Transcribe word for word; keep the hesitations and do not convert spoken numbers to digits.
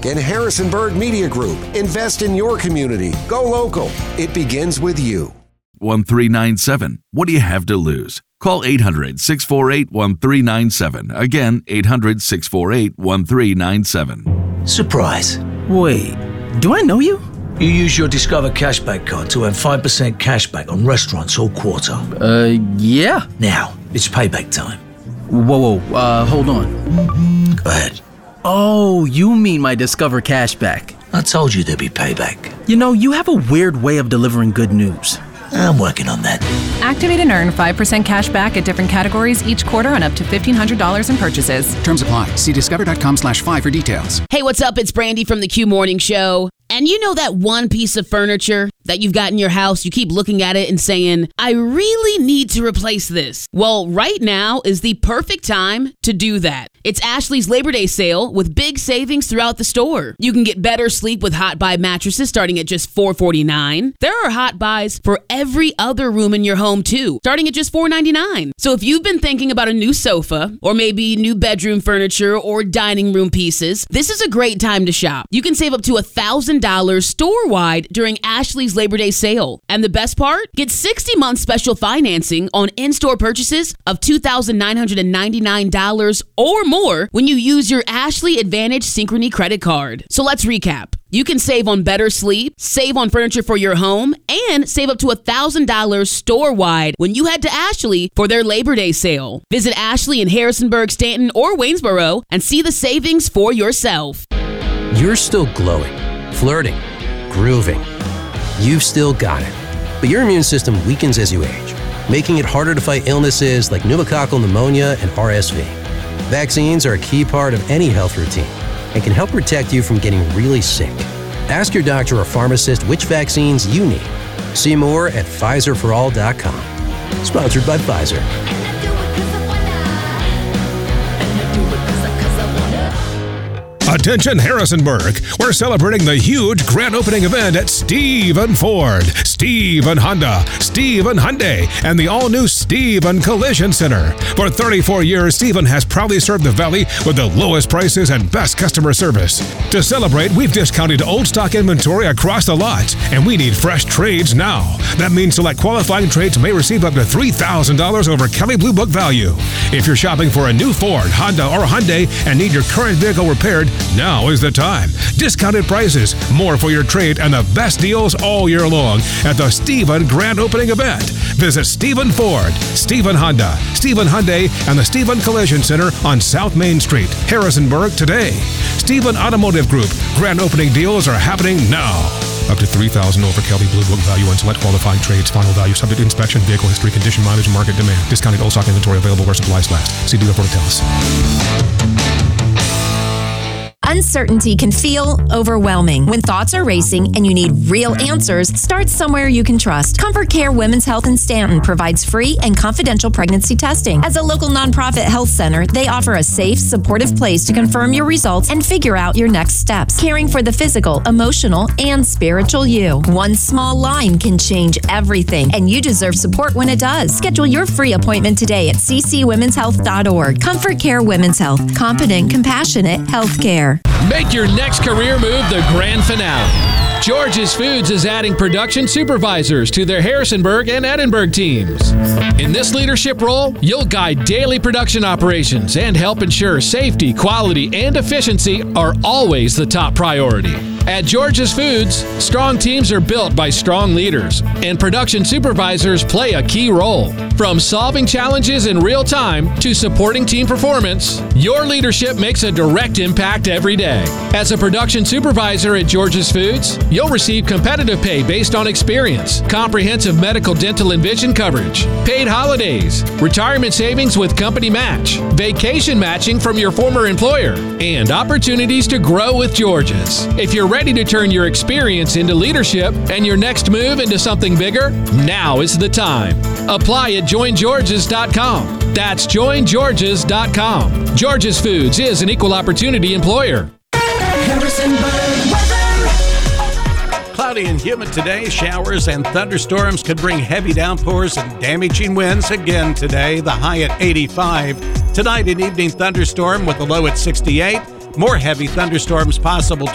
and Harrisonburg Media Group. Invest in your community. Go local. It begins with you. one three nine seven. What do you have to lose? Call eight hundred, six four eight, one three nine seven. Again, eight hundred, six four eight, one three nine seven. Surprise. Wait, do I know you? You use your Discover Cashback card to earn five percent cashback on restaurants all quarter. Uh, yeah. Now, it's payback time. Whoa, whoa, uh, hold on. Go ahead. Oh, you mean my Discover Cashback. I told you there'd be payback. You know, you have a weird way of delivering good news. I'm working on that. Activate and earn five percent cash back at different categories each quarter on up to fifteen hundred dollars in purchases. Terms apply. See discover.com slash five for details. Hey, what's up? It's Brandy from the Q Morning Show. And you know that one piece of furniture that you've got in your house, you keep looking at it and saying, I really need to replace this. Well, right now is the perfect time to do that. It's Ashley's Labor Day sale with big savings throughout the store. You can get better sleep with Hot Buy mattresses starting at just four forty-nine. There are Hot Buys for every other room in your home too, starting at just four ninety-nine. So if you've been thinking about a new sofa or maybe new bedroom furniture or dining room pieces, this is a great time to shop. You can save up to one thousand dollars store-wide during Ashley's Labor Day sale. And the best part? Get sixty month special financing on in-store purchases of two thousand nine hundred ninety-nine dollars or more when you use your Ashley Advantage Synchrony credit card. So let's recap. You can save on better sleep, save on furniture for your home, and save up to one thousand dollars store-wide when you head to Ashley for their Labor Day sale. Visit Ashley in Harrisonburg, Stanton, or Waynesboro and see the savings for yourself. You're still glowing, flirting, grooving. You've still got it. But your immune system weakens as you age, making it harder to fight illnesses like pneumococcal pneumonia and R S V. Vaccines are a key part of any health routine and can help protect you from getting really sick. Ask your doctor or pharmacist which vaccines you need. See more at Pfizer for all dot com. Sponsored by Pfizer. Attention Harrisonburg, we're celebrating the huge grand opening event at Stephen Ford, Stephen Honda, Stephen Hyundai, and the all-new Stephen Collision Center. For thirty-four years, Stephen has proudly served the Valley with the lowest prices and best customer service. To celebrate, we've discounted old stock inventory across the lots, and we need fresh trades now. That means select qualifying trades may receive up to three thousand dollars over Kelley Blue Book value. If you're shopping for a new Ford, Honda, or Hyundai and need your current vehicle repaired, now is the time. Discounted prices, more for your trade, and the best deals all year long at the Stephen Grand Opening event. Visit Stephen Ford, Stephen Honda, Stephen Hyundai, and the Stephen Collision Center on South Main Street, Harrisonburg today. Stephen Automotive Group Grand Opening deals are happening now. Up to three thousand dollars over Kelley Blue Book value on select qualifying trades. Final value subject to inspection, vehicle history, condition, mileage, and market demand. Discounted old stock inventory available where supplies last. See dealer for details. Uncertainty can feel overwhelming. When thoughts are racing and you need real answers, start somewhere you can trust. Comfort Care Women's Health in Stanton provides free and confidential pregnancy testing. As a local nonprofit health center, they offer a safe, supportive place to confirm your results and figure out your next steps, caring for the physical, emotional, and spiritual you. One small line can change everything, and you deserve support when it does. Schedule your free appointment today at c c women's health dot org. Comfort Care Women's Health. Competent, compassionate health care. Make your next career move the grand finale. George's Foods is adding production supervisors to their Harrisonburg and Edinburgh teams. In this leadership role, you'll guide daily production operations and help ensure safety, quality, and efficiency are always the top priority. At George's Foods, strong teams are built by strong leaders, and production supervisors play a key role. From solving challenges in real time to supporting team performance, your leadership makes a direct impact every day. As a production supervisor at George's Foods, you'll receive competitive pay based on experience, comprehensive medical, dental, and vision coverage, paid holidays, retirement savings with company match, vacation matching from your former employer, and opportunities to grow with George's. If you're ready to turn your experience into leadership and your next move into something bigger, now is the time. Apply at join georges dot com. That's join georges dot com. George's Foods is an equal opportunity employer. Harrisonburg weather. Cloudy and humid today. Showers and thunderstorms could bring heavy downpours and damaging winds again today. The high at eighty-five. Tonight, an evening thunderstorm with a low at sixty-eight. More heavy thunderstorms possible